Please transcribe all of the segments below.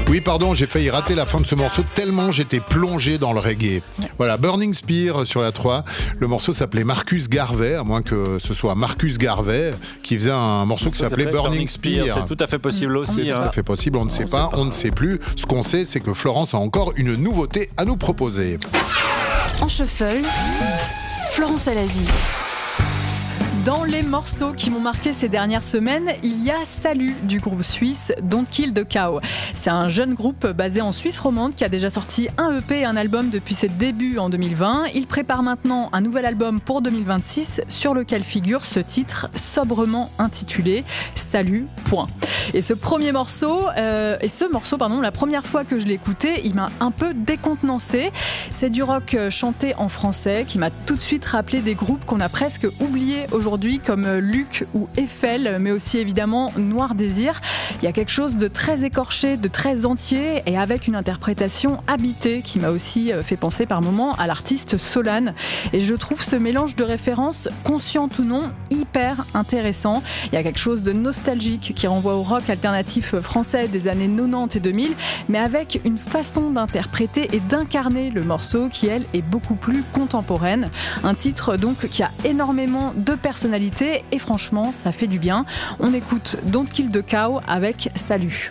Oui, pardon, j'ai failli rater la fin de ce morceau tellement j'étais plongé dans le reggae. Voilà, Burning Spear sur la 3. Le morceau s'appelait Marcus Garvey, à moins que ce soit Marcus Garvey qui faisait un morceau qui s'appelait Burning Spear. C'est tout à fait possible aussi. C'est tout à fait possible, on ne sait pas, on ne sait plus. Ce qu'on sait, c'est que Florence a encore une nouveauté à nous proposer. En shuffle, Florence Alazi. Dans les morceaux qui m'ont marqué ces dernières semaines, il y a Salut du groupe suisse Don't Kill the Cow. C'est un jeune groupe basé en Suisse romande qui a déjà sorti un EP et un album depuis ses débuts en 2020. Il prépare maintenant un nouvel album pour 2026 sur lequel figure ce titre sobrement intitulé Salut, point. Et ce morceau, la première fois que je l'ai écouté, il m'a un peu décontenancé. C'est du rock chanté en français qui m'a tout de suite rappelé des groupes qu'on a presque oubliés aujourd'hui comme Luc ou Eiffel, mais aussi évidemment Noir Désir. Il y a quelque chose de très écorché, de très entier et avec une interprétation habitée qui m'a aussi fait penser par moments à l'artiste Solane. Et je trouve ce mélange de références, conscientes ou non, hyper intéressant. Il y a quelque chose de nostalgique qui renvoie au rock alternatif français des années 90 et 2000, mais avec une façon d'interpréter et d'incarner le morceau qui, elle, est beaucoup plus contemporaine. Un titre donc qui a énormément de personnalité et franchement, ça fait du bien. On écoute Don't Kill the Cow avec Salut.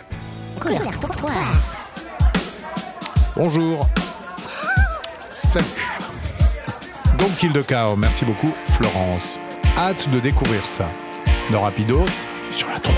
Bonjour. Salut. Don't Kill the Cow. Merci beaucoup, Florence. Hâte de découvrir ça. Nos Rapidos sur la 3.